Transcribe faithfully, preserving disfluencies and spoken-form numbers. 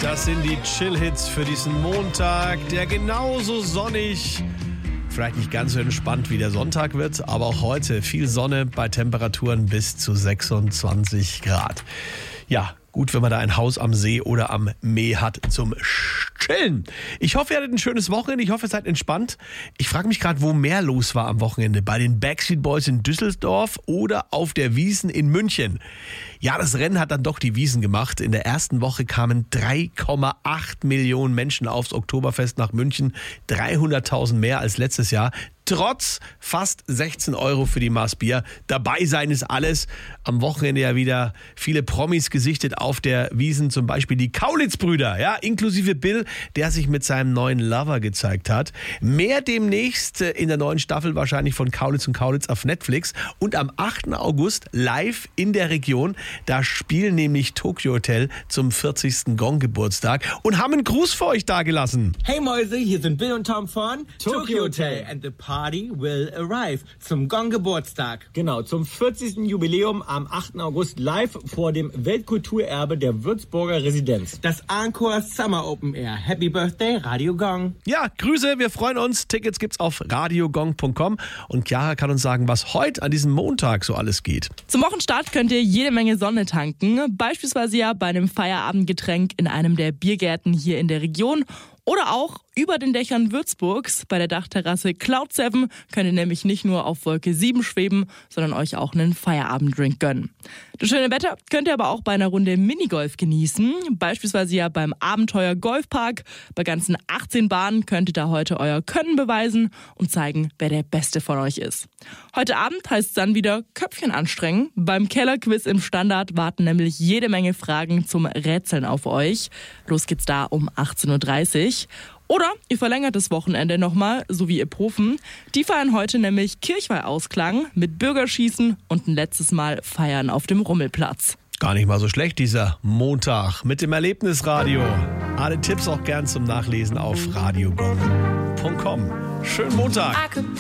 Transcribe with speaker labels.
Speaker 1: Das sind die Chill-Hits für diesen Montag, der genauso sonnig, vielleicht nicht ganz so entspannt wie der Sonntag wird, aber auch heute viel Sonne bei Temperaturen bis zu sechsundzwanzig Grad. Ja, gut, wenn man da ein Haus am See oder am Meer hat zum Chillen. Ich hoffe, ihr hattet ein schönes Wochenende. Ich hoffe, ihr seid entspannt. Ich frage mich gerade, wo mehr los war am Wochenende. Bei den Backstreet Boys in Düsseldorf oder auf der Wiesn in München. Ja, das Rennen hat dann doch die Wiesn gemacht. In der ersten Woche kamen drei Komma acht Millionen Menschen aufs Oktoberfest nach München. dreihunderttausend mehr als letztes Jahr. Trotz fast sechzehn Euro für die Maß Bier. Dabei sein ist alles. Am Wochenende ja wieder viele Promis gesichtet auf der Wiesn. Zum Beispiel die Kaulitz-Brüder, ja, inklusive Bill, der sich mit seinem neuen Lover gezeigt hat. Mehr demnächst in der neuen Staffel wahrscheinlich von Kaulitz und Kaulitz auf Netflix. Und am achten August live in der Region. Da spielen nämlich Tokyo Hotel zum vierzigsten Gong-Geburtstag und haben einen Gruß für euch dagelassen.
Speaker 2: Hey Mäuse, hier sind Bill und Tom von Tokyo Hotel and the Party will arrive zum Gong-Geburtstag.
Speaker 3: Genau, zum vierzigsten Jubiläum am achten August live vor dem Weltkulturerbe der Würzburger Residenz.
Speaker 2: Das Encore Summer Open Air. Happy Birthday, Radio Gong.
Speaker 1: Ja, Grüße, wir freuen uns. Tickets gibt's auf radiogong punkt com und Chiara kann uns sagen, was heute an diesem Montag so alles geht.
Speaker 4: Zum Wochenstart könnt ihr jede Menge Sonne tanken, beispielsweise ja bei einem Feierabendgetränk in einem der Biergärten hier in der Region. Oder auch über den Dächern Würzburgs bei der Dachterrasse Cloud sieben könnt ihr nämlich nicht nur auf Wolke sieben schweben, sondern euch auch einen Feierabenddrink gönnen. Das schöne Wetter könnt ihr aber auch bei einer Runde Minigolf genießen, beispielsweise ja beim Abenteuer Golfpark. Bei ganzen achtzehn Bahnen könnt ihr da heute euer Können beweisen und zeigen, wer der Beste von euch ist. Heute Abend heißt es dann wieder Köpfchen anstrengen. Beim Kellerquiz im Standard warten nämlich jede Menge Fragen zum Rätseln auf euch. Los geht's da um achtzehn Uhr dreißig. Oder ihr verlängert das Wochenende nochmal, so wie ihr Profen. Die feiern heute nämlich Kirchweihausklang mit Bürgerschießen und ein letztes Mal Feiern auf dem Rummelplatz.
Speaker 1: Gar nicht mal so schlecht, dieser Montag mit dem Erlebnisradio. Alle Tipps auch gern zum Nachlesen auf radiogong punkt com. Schönen Montag!